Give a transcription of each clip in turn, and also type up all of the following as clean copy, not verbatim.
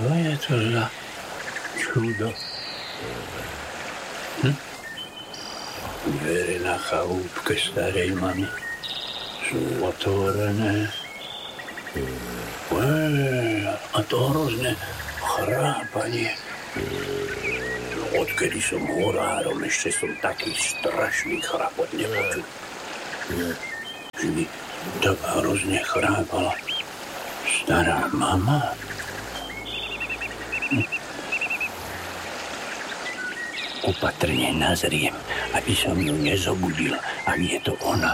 Čo je to za čudo? Dvere na chalúbke starej mamy sú otvorené. A to hrozné chrápanie. Odkedy som horárom, ešte som taký strašný chrápot nepočul. Že by tak hrozne chrápala stará mama. Opatrne nazriem, aby som ju nezobudil, ak je to ona.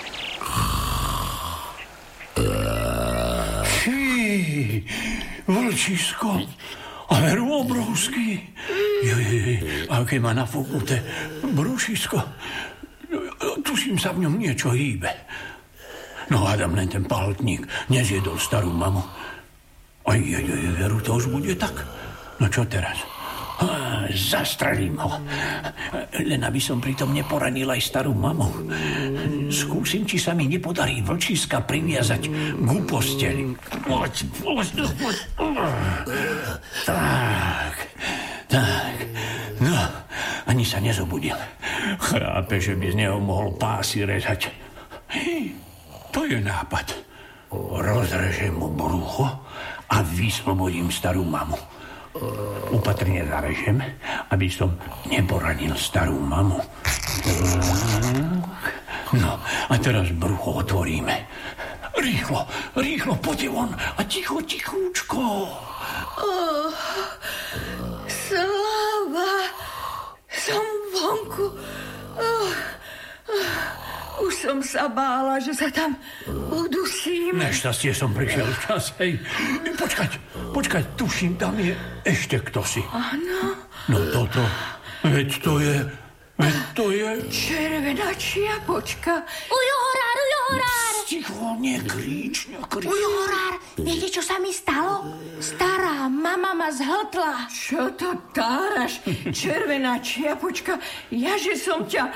Fí, vlčisko, ale obrovský. Aké má nafúknuté brúšisko. Tuším sa v ňom niečo hýbe. No hádam, len ten pahltník nezjedol starú mamu. Veru, to už bude tak. No čo teraz? Zastrelím ho. Len aby som pritom neporanil aj starú mamu. Skúsim, či sa mi nepodarí vlčiska priviazať k posteli. Tak. No, ani sa nezobudil. Chrápe, že by z neho mohol pásy rezať. To je nápad. Rozrežem mu brucho a vyslobodím starú mamu. Opatrne zarežem, aby som neporanil starú mamu. No, a teraz brucho otvoríme. Rýchlo, poďte von a tichúčko. Sláva, som vonku. Už som sa bála, že sa tam udusím. Nešťastie som prišiel včas, hej. Počkať, tuším, tam je ešte ktosi. Áno. No toto, veď to je... Červená čiapočka. Ujo horár! Ticho, nekrič. Ujo horár, viete, čo sa mi stalo? Stará mama ma zhltla. Čo to táraš, červená čiapočka? Jaže som ťa...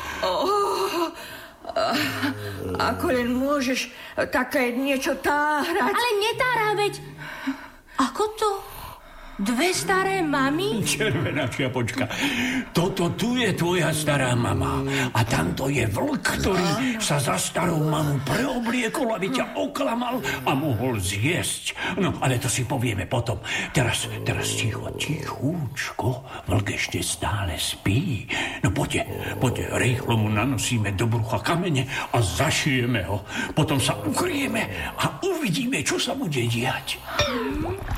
Ako len môžeš také niečo táhrať? Ale netára, veď... Ako to? Dve staré mamy? Červená čiapočka, toto tu je tvoja stará mama. A tamto je vlk, ktorý sa za starú mamu preobliekol, aby ťa oklamal a mohol zjesť. No, ale to si povieme potom. Teraz tichúčko. Vlk ešte stále spí. No poďte, rýchlo mu nanosíme do brucha kamene a zašijeme ho. Potom sa ukryjeme a uvidíme, čo sa bude diať.